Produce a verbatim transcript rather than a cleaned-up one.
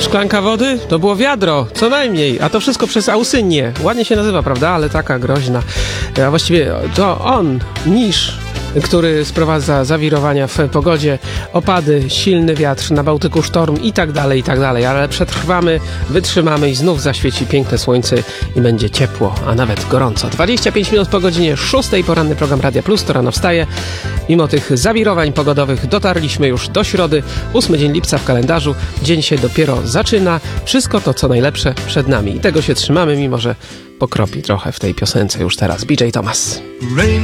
Szklanka wody? To było wiadro, co najmniej. A to wszystko przez Ausynię. Ładnie się nazywa, prawda? Ale taka groźna. A właściwie to on, Niż, który sprowadza zawirowania w pogodzie, opady, silny wiatr, na Bałtyku sztorm i tak dalej, i tak dalej. Ale przetrwamy, wytrzymamy i znów zaświeci piękne słońce i będzie ciepło, a nawet gorąco. dwadzieścia pięć minut po godzinie szóstej, poranny program Radia Plus, to rano wstaje. Mimo tych zawirowań pogodowych dotarliśmy już do środy, ósmy dzień lipca w kalendarzu. Dzień się dopiero zaczyna. Wszystko to, co najlepsze przed nami. I tego się trzymamy, mimo że pokropi trochę w tej piosence już teraz. B J Thomas.